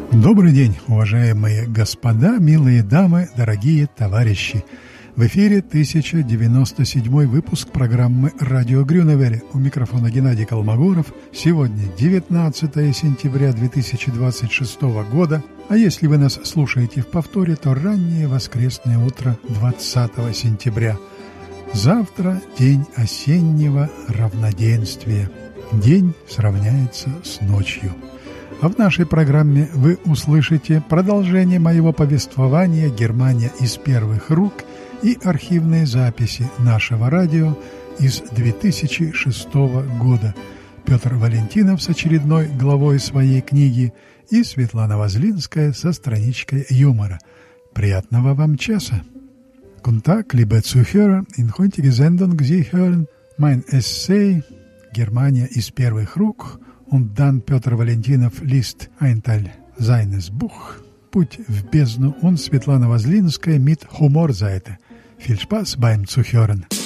Добрый день, уважаемые господа, милые дамы, дорогие товарищи. В эфире 1097 выпуск программы «Радио Грюневере». У микрофона Геннадий Колмогоров. Сегодня 19 сентября 2026 года. А если вы нас слушаете в повторе, то раннее воскресное утро 20 сентября. Завтра день осеннего равноденствия. День сравняется с ночью. А в нашей программе вы услышите продолжение моего повествования «Германия из первых рук» и архивные записи нашего радио из 2006 года. Петр Валентинов с очередной главой своей книги и Светлана Возлинская со страничкой юмора. Приятного вам часа! Guten Tag, liebe Zuhörer, in heutiger Sendung Sie hören mein Essay «Германия из первых рук». Und dann Петр Валентинов liest ein Teil seines Buch «Путь в бездну» und Светлана Возлинская mit Humorseite. Viel Spaß beim Zuhören.